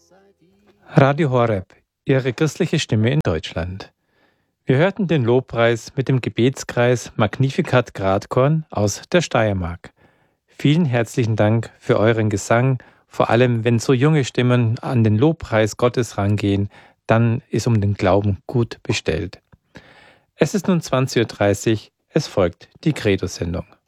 Radio Horeb, Ihre christliche Stimme in Deutschland. Wir hörten den Lobpreis mit dem Gebetskreis Magnificat Gradkorn aus der Steiermark. Vielen herzlichen Dank für euren Gesang. Vor allem, wenn so junge Stimmen an den Lobpreis Gottes rangehen, dann ist um den Glauben gut bestellt. Es ist nun 20:30 Uhr, es folgt die Credo-Sendung.